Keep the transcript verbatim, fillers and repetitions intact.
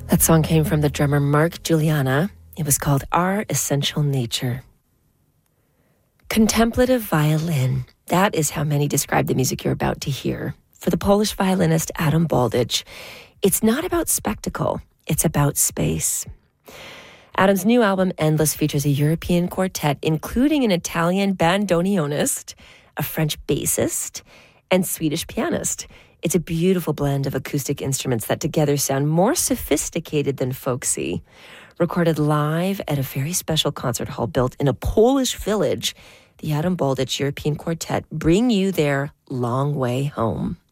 That song came from the drummer Mark Juliana. It was called Our Essential Nature. Contemplative violin. That is how many describe the music you're about to hear. For the Polish violinist Adam Baldich, it's not about spectacle, it's about space. Adam's new album, Endless, features a European quartet, including an Italian bandoneonist, a French bassist, and Swedish pianist. It's a beautiful blend of acoustic instruments that together sound more sophisticated than folksy. Recorded live at a very special concert hall built in a Polish village, the Adam Baldich European Quartet bring you their long way home.